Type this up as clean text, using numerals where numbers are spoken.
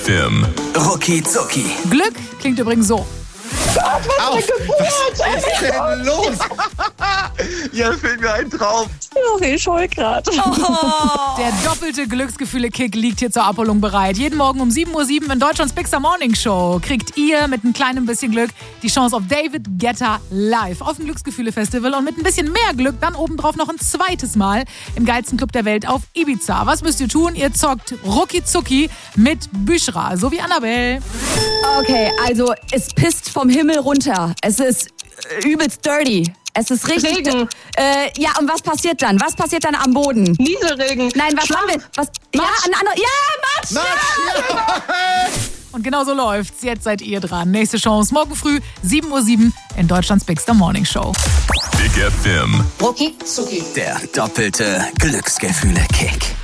FM. Rucki Zucki. Glück klingt übrigens so. Was ist denn los? Ja, fehlt mir ein Traum. Ich heul grad. Der doppelte Glücksgefühle-Kick liegt hier zur Abholung bereit. Jeden Morgen um 7:07 Uhr in Deutschlands Bigster Morning Show kriegt ihr mit einem kleinen bisschen Glück die Chance auf David Guetta live auf dem Glücksgefühle-Festival und mit ein bisschen mehr Glück dann obendrauf noch ein zweites Mal im geilsten Club der Welt auf Ibiza. Was müsst ihr tun? Ihr zockt Rucki Zucki mit Büschra, so wie Annabelle. Okay, also es pisst vom Himmel runter. Es ist übelst dirty. Es ist richtig. Regen. Ja, und was passiert dann? Was passiert dann am Boden? Nieselregen. Nein, was haben wir? Was? Ja, ein anderer. Ja, Matsch! Und genau so läuft's. Jetzt seid ihr dran. Nächste Chance morgen früh 7:07 Uhr in Deutschlands Bigster Morning Show. Big FM. Der doppelte Glücksgefühle-Kick.